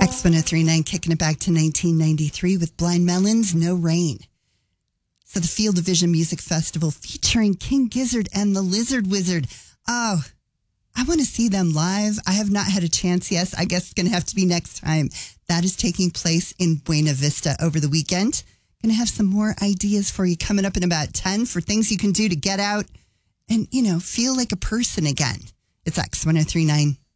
X1039 kicking it back to 1993 with Blind Melons, No Rain. So the Field of Vision Music Festival featuring King Gizzard and the Lizard Wizard. Oh, I want to see them live. I have not had a chance yet. I guess it's going to have to be next time. That is taking place in Buena Vista over the weekend. Going to have some more ideas for you coming up in about 10 for things you can do to get out and, feel like a person again. It's X1039.